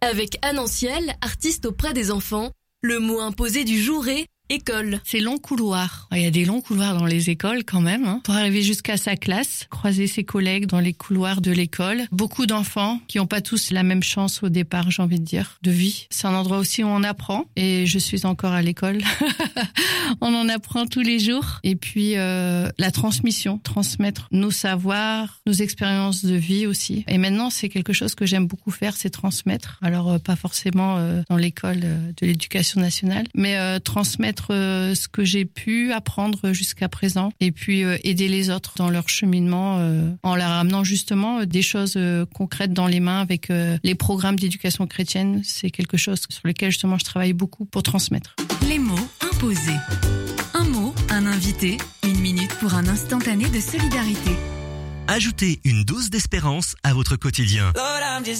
Avec Anne Anciel, artiste auprès des enfants, le mot imposé du jour est école. C'est long couloir. Il y a des longs couloirs dans les écoles quand même. Pour arriver jusqu'à sa classe, croiser ses collègues dans les couloirs de l'école. Beaucoup d'enfants qui n'ont pas tous la même chance au départ, j'ai envie de dire, de vie. C'est un endroit aussi où on apprend. Et je suis encore à l'école. On en apprend tous les jours. Et puis la transmission, transmettre nos savoirs, nos expériences de vie aussi. Et maintenant, c'est quelque chose que j'aime beaucoup faire, c'est transmettre. Alors pas forcément dans l'école de l'éducation nationale, mais transmettre ce que j'ai pu apprendre jusqu'à présent et puis aider les autres dans leur cheminement en leur amenant justement des choses concrètes dans les mains avec les programmes d'éducation chrétienne. C'est quelque chose sur lequel justement je travaille beaucoup pour transmettre. Les mots imposés. Un mot, un invité, 1 minute pour un instantané de solidarité. Ajoutez une dose d'espérance à votre quotidien.